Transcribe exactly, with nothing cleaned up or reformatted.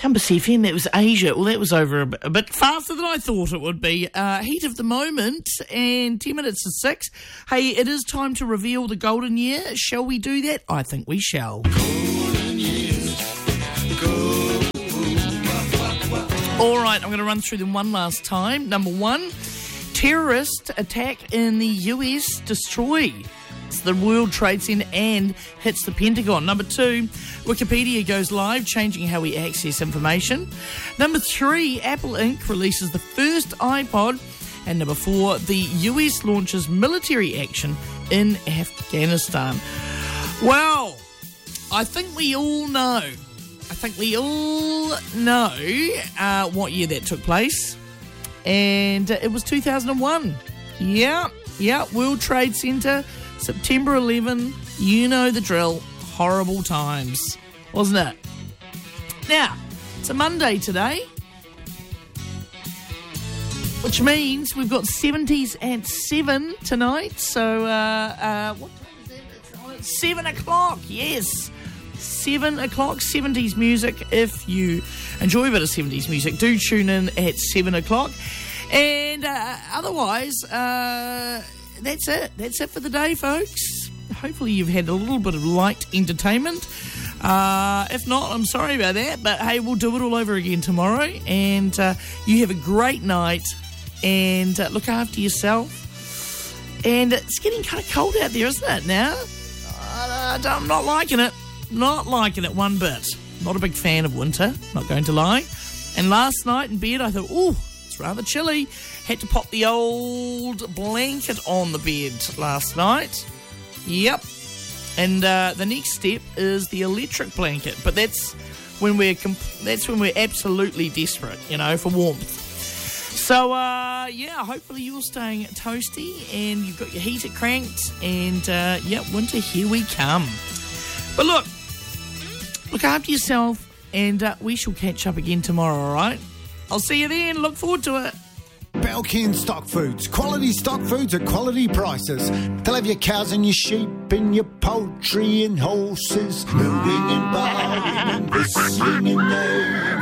Compass F M, that was Asia. Well, that was over a bit, a bit faster than I thought it would be. Uh, heat of the moment, and ten minutes to six. Hey, it is time to reveal the golden year. Shall we do that? I think we shall. Golden years, go. All right, I'm going to run through them one last time. Number one, terrorist attack in the U S destroy the World Trade Center and hits the Pentagon. Number two, Wikipedia goes live, changing how we access information. Number three, Apple Incorporated releases the first iPod. And number four, the U S launches military action in Afghanistan. Well, I think we all know, I think we all know uh, what year that took place. And uh, it was two thousand one. Yeah, yeah, World Trade Center, September eleventh, you know the drill. Horrible times, wasn't it? Now, it's a Monday today, which means we've got seventies at seven tonight. So, uh, uh, what time is that? It's seven o'clock, yes. seven o'clock, seventies music. If you enjoy a bit of seventies music, do tune in at seven o'clock. And uh, otherwise, uh, that's it. That's it for the day, folks. Hopefully you've had a little bit of light entertainment. Uh, if not, I'm sorry about that. But, hey, we'll do it all over again tomorrow. And uh, you have a great night. And uh, look after yourself. And it's getting kind of cold out there, isn't it, now? Uh, I'm not liking it. Not liking it one bit. Not a big fan of winter, not going to lie. And last night in bed, I thought, ooh, it's rather chilly. Had to pop the old blanket on the bed last night. Yep. And uh, the next step is the electric blanket. But that's when we're comp- that's when we're absolutely desperate, you know, for warmth. So, uh, yeah, hopefully you're staying toasty and you've got your heater cranked. And, uh, yeah, winter, here we come. But look, look after yourself and uh, we shall catch up again tomorrow, all right? I'll see you then. Look forward to it. Belkin Stock Foods. Quality stock foods at quality prices. They'll have your cows and your sheep and your poultry and horses, mooing and buying and whistling and neighing.